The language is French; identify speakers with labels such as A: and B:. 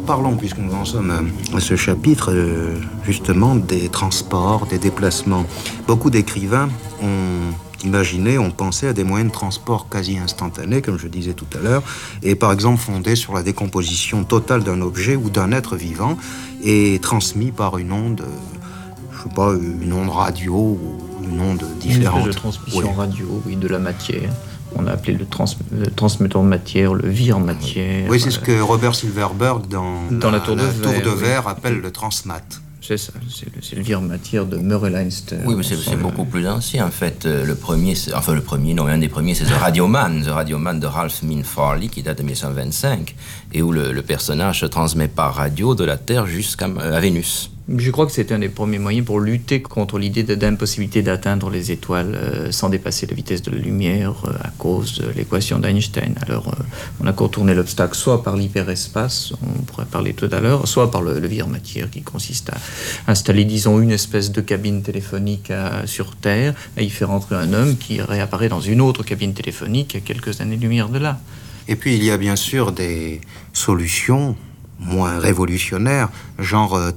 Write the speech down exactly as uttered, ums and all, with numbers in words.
A: Parlons, puisque nous en sommes à ce chapitre, euh, justement, des transports, des déplacements. Beaucoup d'écrivains ont imaginé, ont pensé à des moyens de transport quasi instantanés, comme je disais tout à l'heure, et par exemple fondés sur la décomposition totale d'un objet ou d'un être vivant, et transmis par une onde, euh, je sais pas, une onde radio ou une onde différente.
B: Une espèce de transmission
A: oui.
B: radio, oui, de la matière. On a appelé le, trans, le transmetteur de matière, le vire-matière.
A: Oui, c'est ce que Robert Silverberg, dans,
B: dans la,
A: la,
B: tour de
A: la
B: verre,
A: tour de verre
B: oui.
A: appelle le transmat.
B: C'est ça, c'est le, c'est le vire-matière de Murray Leinster.
C: Oui, mais c'est, c'est beaucoup plus ancien, en fait. Le premier, c'est, enfin le premier, non, un des premiers, c'est The Radioman, The Radioman de Ralph Min Farley, qui date de dix-neuf cent vingt-cinq, et où le, le personnage se transmet par radio de la Terre jusqu'à à Vénus.
B: Je crois que c'était un des premiers moyens pour lutter contre l'idée de, d'impossibilité d'atteindre les étoiles euh, sans dépasser la vitesse de la lumière euh, à cause de l'équation d'Einstein. Alors, euh, on a contourné l'obstacle soit par l'hyperespace, on pourrait parler tout à l'heure, soit par le, le vire-matière qui consiste à installer, disons, une espèce de cabine téléphonique à, sur Terre, à y faire entrer un homme qui réapparaît dans une autre cabine téléphonique à quelques années-lumière de là.
A: Et puis, il y a bien sûr des solutions moins révolutionnaires, genre euh,